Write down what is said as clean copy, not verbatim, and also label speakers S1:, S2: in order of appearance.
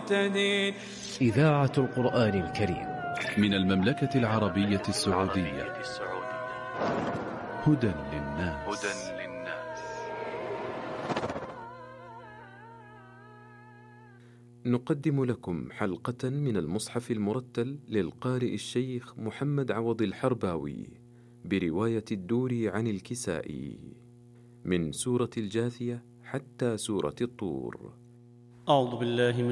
S1: مهتدين.
S2: إذاعة القرآن الكريم
S3: من المملكة العربية السعودية. هدى للناس.
S4: نقدم لكم حلقة من المصحف المرتل للقارئ الشيخ محمد عوض الحرباوي برواية الدوري عن الكسائي من سورة الجاثية حتى سورة الطور.
S5: أعوذ بالله من